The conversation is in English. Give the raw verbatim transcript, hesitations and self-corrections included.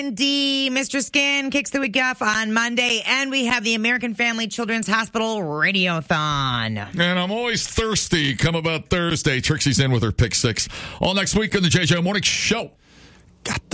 Vitamin D. Mister Skin kicks the week off on Monday, and we have the American Family Children's Hospital Radiothon. And I'm always thirsty. Come about Thursday. Trixie's in with her pick six. All next week on the J J Morning Show. Got the